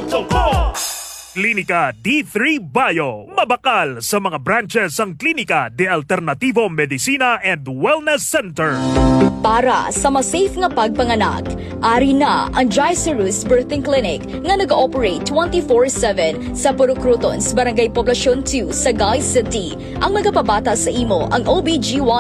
Klinika D3 Bio. Mabakal sa mga branches ang Klinika de Alternativo Medicina and Wellness Center. Para sa mas safe nga pagpanganak, ari na ang Jaicerus Birthing Clinic nga nag-ooperate 24/7 sa Purucrutons, Barangay Poblacion 2, Sagay City. Ang magapabata sa imo ang OBGYN